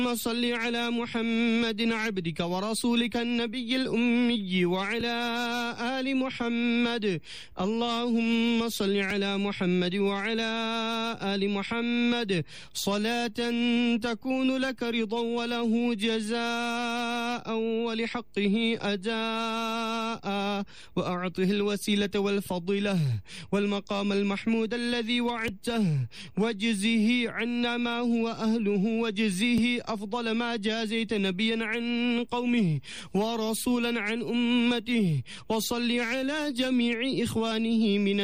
صل على محمد عبدك ورسولك النبي الأمي وعلى آل محمد. اللهم صل على محمد وعلى آل محمد صلاة تكون لك رضا وله جزاء ولحقه أداء، وأعطه الوسيلة والفضيلة والمقام المحمود الذي وعدته، واجزه عنا ما هو أهله، وجزيه أفضل ما جازيت نبيا عن قومه ورسولا عن أمته. وصل على جميع إخوانه من